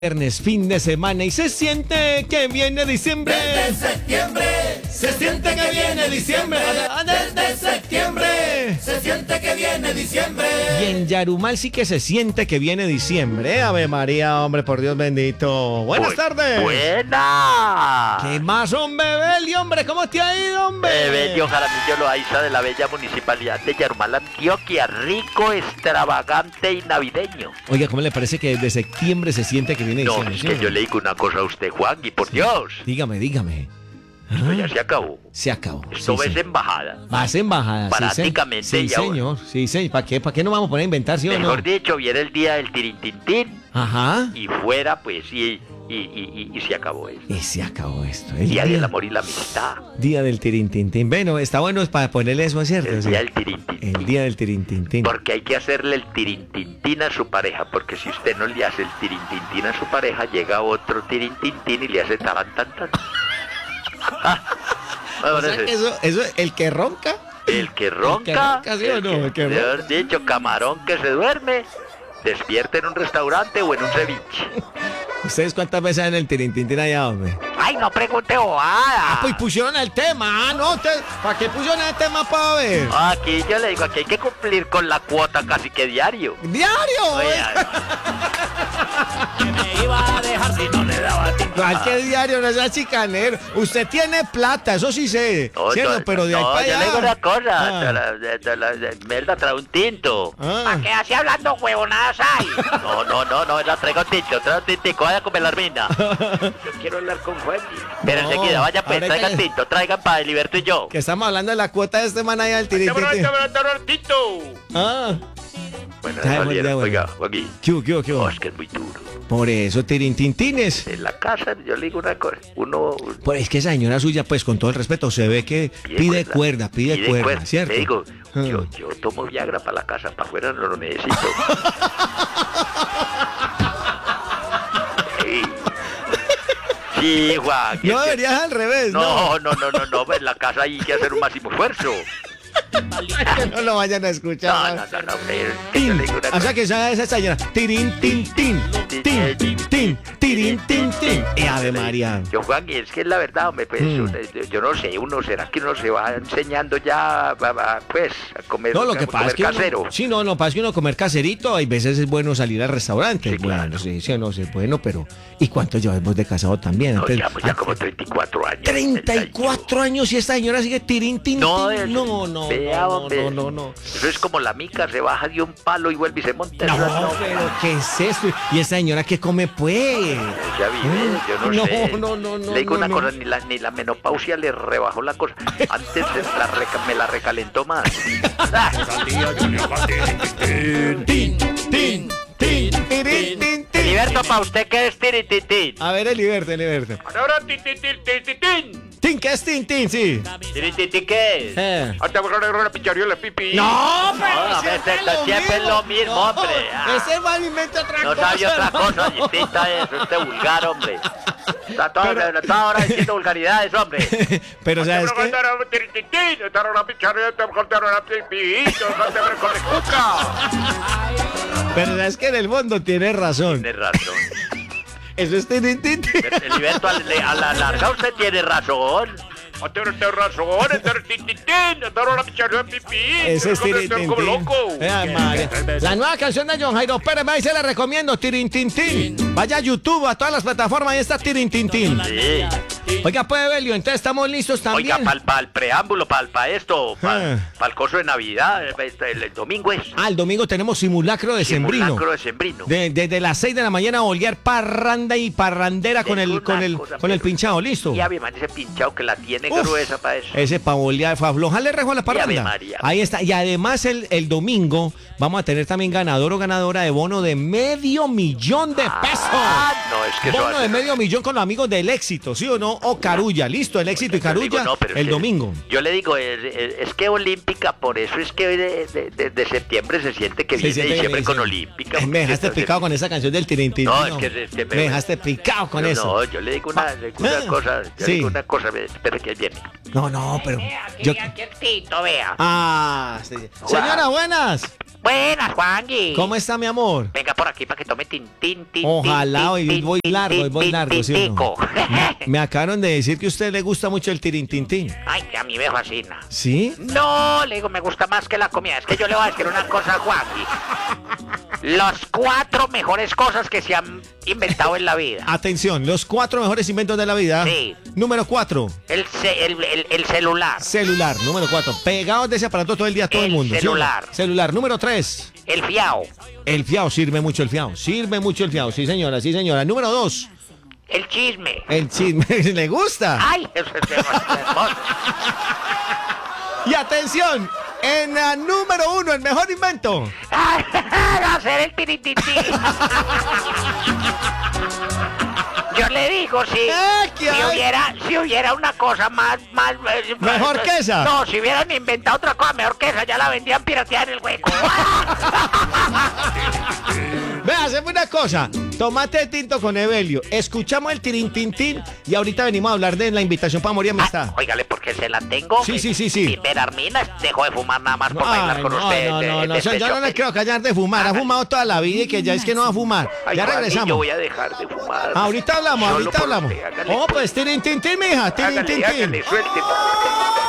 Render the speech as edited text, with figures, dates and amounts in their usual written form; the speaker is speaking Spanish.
Viernes, fin de semana y se siente que viene diciembre. Desde septiembre se siente que viene diciembre. Desde septiembre se siente que viene diciembre. Y en Yarumal sí que se siente que viene diciembre. Ave María, hombre, por Dios bendito. Buenas tardes. ¡Buena! ¿Qué más, hombre, Beli, hombre? ¿Cómo te ha ido, hombre? Bello Jaramillo Loaiza de la bella municipalidad de Yarumal, Antioquia. Rico, extravagante y navideño. Oiga, ¿cómo le parece que desde septiembre se siente que viene No, diciembre? es que yo le digo una cosa a usted, Juan, y por Dios, Dígame. esto ya se acabó. Se acabó. Esto Sí, es sí. embajada. Más embajada. Prácticamente, Sí, y ahora- señor. Sí, señor. ¿Para qué nos vamos a poner a inventar, sí o no? Mejor dicho, viene el día del tirintintín Ajá. y fuera, pues, y se acabó eso. Y se acabó esto. El Día del amor y la amistad. Día del tirintintín. Bueno, está bueno para ponerle eso, ¿cierto? El Sí. día del tirintintín. El día del tirintintín. Porque hay que hacerle el tirintintín a su pareja, porque si usted no le hace el tirintintín a su pareja, llega otro tirintintín y le hace taran tan tan. O sea que eso, el que ronca. El que ronca, ¿sí o no? El que ronca. mejor dicho, camarón que se duerme, despierta en un restaurante o en un ceviche. ¿Ustedes cuántas veces en el tirintintín allá, hombre? Ay, no pregunte bobada. Pues pusieron el tema. No, ¿para qué pusieron el tema para ver? Aquí yo le digo, aquí hay que cumplir con la cuota casi que diario. ¡Diario! Oiga. Que me iba a dejar si no le daba tiempo. ¿Cuál que diario? No sea chicanero. Usted tiene plata, eso sí sé. No, ¿Cierto? no, Pero de ahí no, para allá. yo le digo una cosa, Ah. Merda, trae un tinto. Ah. ¿Para qué así hablando huevonadas hay? No, la traigo un tintico, vaya a comer la mina. Yo quiero hablar con Juan. Pero No, enseguida, vaya pues, ahora traigan que- tinto, traigan para Heriberto y yo. Que estamos hablando de la cuota de este man allá del tirintintín. Ah. Bueno, Ay, salieron, bueno. oiga, aquí. ¿Qué hubo? No, es que es muy duro. Por eso, tirintintines. En la casa, yo le digo una cosa, uno... Pues es que esa señora suya, pues con todo el respeto, se ve que pide cuerda, ¿cierto? Le digo, Ah. yo tomo Viagra para la casa, para afuera no lo necesito. Sí. Sí, Juan. que No es que- deberías al revés, ¿no? No, en la casa hay que hacer un máximo esfuerzo. Que no lo vayan a escuchar. No, pero es que yo le digo una O sea que esa señora, tirintintín, tirintintín. Ave María. Yo, Juan, y es que es la verdad, hombre, pues, yo no sé, ¿será que uno se va enseñando ya, pues, a comer, No, lo que a pasa es comer que casero? pasa es que uno comer caserito, hay veces es bueno salir al restaurante. Sí, claro. Bueno, sí o no, es bueno, pero ¿y cuánto llevamos de casado también? No, Antes- llevamos ya como 34 años. 34 años y esta señora sigue tirintintín. No. Vea, hombre. No. Eso es como la mica, se baja de un palo y vuelve y se monta. No, Eso pero ¿qué es esto? ¿Y esa señora qué come, pues? Ya vive, yo no No, sé. no, Le digo una no. cosa, ni la menopausia le rebajó la cosa. Antes me la recalentó más. Tirintintín. Heriberto, ¿para usted qué es tirintintín? A ver, Eliberto. Ahora tirintintín. Tin, ¿qué es Tintín? Sí. ¿Tirintintín qué es? No, pero No, siempre es lo mismo, hombre. Ah. Ese man inventa otra No cosa. sabe otra cosa distinta a eso, este vulgar, hombre. Está toda hora diciendo vulgaridades, hombre. Pero, ¿sabes qué? Pero, ¿sabes que en el fondo tiene razón. Tiene razón. Eso es Tintín. Heriberto, a la larga usted tiene razón. Ese es Tirintintín. Vea, madre. La nueva canción de John Jairo Pérez, ahí se la recomiendo, Tirintintín. Vaya a YouTube, a todas las plataformas, ahí está Tirintintín. Sí. Oiga, pues, Belio, entonces estamos listos también. Oiga, para el preámbulo, para esto, para Ah. el coso de Navidad, el domingo es. El domingo tenemos simulacro de sembrino. Simulacro de sembrino. Desde las 6 de la mañana a olear parranda y parrandera con el pinchado, ¿listo? Y a mi man ese pinchado que la tiene Uf, gruesa para eso. Ese para bolear, para aflojarle rejo a la Ave parranda. María. Ahí está. Y además el domingo vamos a tener también ganador o ganadora de bono de $500,000 de pesos. No, es que eso Bono hace- de $500,000 con los amigos del Éxito, ¿sí o no? O Carulla, listo, el Éxito y Yo le digo, Carulla no, pero es el que domingo. Yo le digo, es que Olímpica, por eso es que de septiembre se siente que Se viene siente que diciembre me con dice, Olímpica. Me dejaste Entonces, picado con esa canción del Tirintín. No, es que me dejaste picado con eso. No, yo le digo una cosa, Sí. espera que él viene. No, pero Aquí yo. el tinto, vea. Sí. Señora, buenas. Buenas, Juangui. ¿Cómo está, mi amor? Venga por aquí para que tome tintín. Ojalá, hoy voy largo, ¿sí o no? Me acabaron de decir que a usted le gusta mucho el tirintintín. Ay, que a mí me fascina. ¿Sí? No, le digo, me gusta más que la comida. Es que yo le voy a decir una cosa a Juangui. Las 4 mejores cosas que se han inventado en la vida. Atención, los 4 mejores inventos de la vida. Sí. Número 4. El celular. Celular, número 4. Pegados de ese aparato todo el día, todo el mundo. Celular. ¿Sí? Celular, número 3. El fiao. El fiao, sirve mucho el fiao. Sí, señora, sí, señora. Número 2. El chisme. El chisme, ¿le gusta? Ay, eso es hermoso. Y atención, en la número 1, el mejor invento. Hacer el tirintintín. Yo le digo, si hubiera una cosa más mejor que esa. No, si hubieran inventado otra cosa mejor que esa, ya la vendían pirateada en el hueco. Vea, hacemos una cosa. Tomate tinto con Evelio. Escuchamos el tirintintín y ahorita venimos a hablar de la invitación para morir amistad. Óigale, porque se la tengo. Sí. Berarmina dejó de fumar nada más por bailar con usted. No, yo no le quiero callar de fumar. Ha fumado toda la vida y que ya es que no va a fumar. Ya regresamos. Yo voy a dejar de fumar. Ahorita hablamos. Solo Oh, pues tirintintín, mija. Tirintintín. Hágale, suélteme.